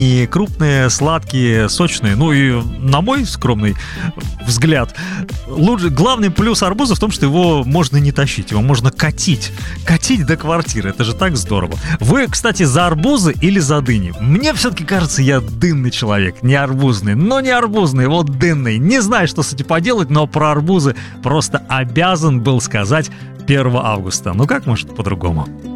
и крупные, сладкие, сочные. Ну и, на мой скромный взгляд, главный плюс арбуза в том, что его можно не тащить, его можно катить. Катить до квартиры, это же так здорово. Вы, кстати, за арбузы или за дыни? Мне все-таки кажется, я дынный человек, не арбузный. Но не арбузный, вот дынный. Не знаю, что с этим поделать, но про арбузы просто обязан был сказать 1 августа. Ну как может по-другому?